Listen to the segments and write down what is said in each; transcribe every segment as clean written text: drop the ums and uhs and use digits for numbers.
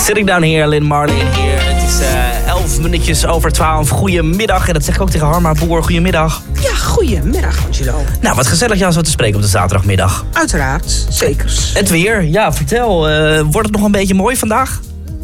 Sitting Down Here, Lynn Marley hier. Het is 11 minuutjes over 12. Goedemiddag. En dat zeg ik ook tegen Harma Boer. Goedemiddag. Ja, goedemiddag, Angelo. Nou, wat gezellig jou zo te spreken op de zaterdagmiddag. Uiteraard, zeker. Het weer, ja, vertel. Wordt het nog een beetje mooi vandaag?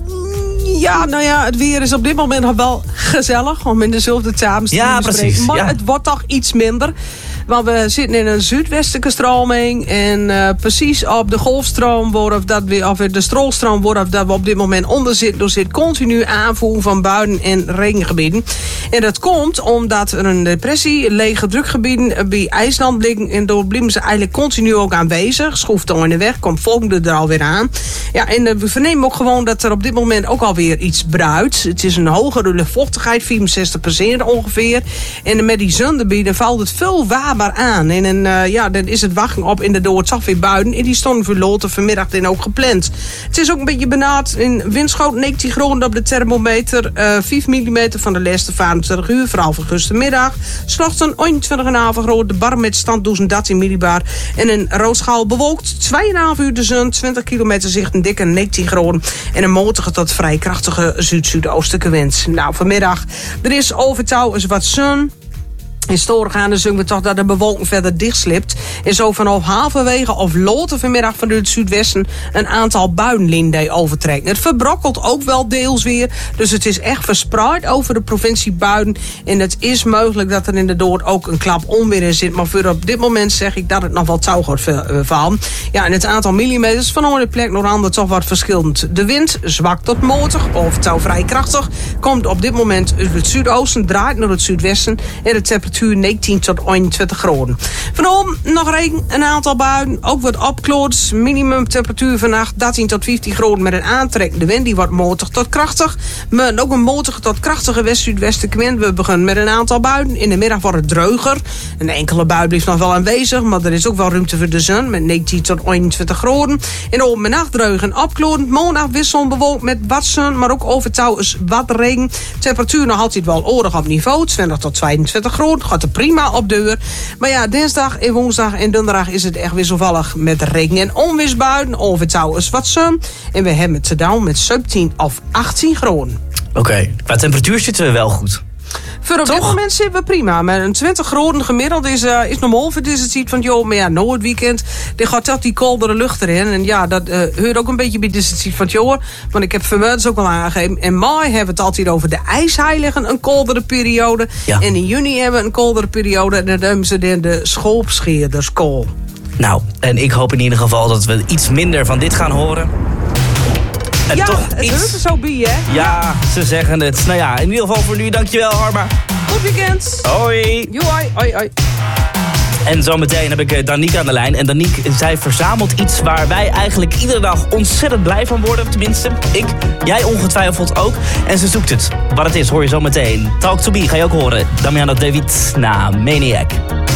Ja, nou ja, het weer is op dit moment nog wel gezellig. Om in dezelfde termen te spreken. Precies. Maar ja. Het wordt toch iets minder. Want we zitten in een zuidwestelijke stroming. En precies op de golfstroom, of de stroomstroom, dat we op dit moment onder zitten. Dus zit continu aanvoer van buien- en regengebieden. En dat komt omdat er een depressie, lege drukgebieden bij IJsland liggen. En door blijven ze eigenlijk continu ook aanwezig. Schroeft dan in de weg, komt volgende er alweer aan. Ja, en we vernemen ook gewoon dat er op dit moment ook alweer iets bruit. Het is een hogere luchtvochtigheid, 64% ongeveer. En met die zonnebieden valt het veel warmer aan. En dan is het wachten op in de door toch weer buiten. En die stonden verloten vanmiddag dan ook gepland. Het is ook een beetje benauwd. In windschoot 19 graden op de thermometer. 5 mm van de laatste 24 uur. Vooral van gistermiddag. Slochten 21,5 graden. De bar met stand 1013 millibar. En een roodschaal bewolkt. 2,5 uur de zon. 20 kilometer zicht. Een dikke 19 graden. En een matige tot vrij krachtige zuid-zuidoostelijke wind. Nou, vanmiddag. Er is overtouw eens wat zon. In Storengaande zien we toch dat de bewolking verder dichtslipt. En zo vanaf halverwege of later vanmiddag vanuit het zuidwesten een aantal buienlinden overtrekken. Het verbrokkelt ook wel deels weer. Dus het is echt verspreid over de provincie Buiden. En het is mogelijk dat er inderdaad ook een klap onweer in zit. Maar voor op dit moment zeg ik dat het nog wel touw gaat vallen. Ja, en het aantal millimeters van de plek naar ander toch wat verschillend. De wind zwak tot matig of touw vrij krachtig. Komt op dit moment uit het zuidoosten, draait naar het zuidwesten. En de temperatuur 19 tot 21 graden. Vanavond nog regen, een aantal buien, ook wat opklaart. Minimum temperatuur vannacht 13 tot 15 graden met een aantrekkende wind. Die wordt matig tot krachtig. Maar ook een matige tot krachtige west-zuidwestelijke wind. We beginnen met een aantal buien. In de middag wordt het dreuger. Een enkele bui blijft nog wel aanwezig, maar er is ook wel ruimte voor de zon met 19 tot 21 graden. En op mijn nacht dreugen en opklaart. Maandag wisselend bewolkt met wat zon, maar ook overtouw is wat regen. Temperatuur nog altijd wel aardig op niveau, 20 tot 22 graden. Gaat er prima op deur. Maar ja, dinsdag en woensdag en donderdag is het echt wisselvallig met regen en onweersbuien. Overtouw is wat zon. En we hebben het te doen met 17 of 18 graden. Oké, qua temperatuur zitten we wel goed. Voor op dit moment zitten we prima. Maar een 20 graden gemiddeld is normaal voor deze tijd van joh. Maar ja, na het weekend gaat toch die koldere lucht erin. En ja, dat hoort ook een beetje bij deze tijd van joh. Want ik heb vanmiddag ook al aangegeven. In mei hebben we het altijd over de ijsheiligen, een koldere periode. Ja. En in juni hebben we een koldere periode. En dan noemen ze de schoolpscheerderskool. Nou, en ik hoop in ieder geval dat we iets minder van dit gaan horen. En ja, toch het iets... hoort er zo bij, hè? Ja, ze zeggen het. Nou ja, in ieder geval voor nu, dankjewel Harma. Goed weekend. Hoi. Hoi. En zometeen heb ik Danique aan de lijn. En Danique, zij verzamelt iets waar wij eigenlijk iedere dag ontzettend blij van worden. Tenminste, ik. Jij ongetwijfeld ook. En ze zoekt het. Wat het is, hoor je zometeen. Talk to Me ga je ook horen. Damiano David na Maniac.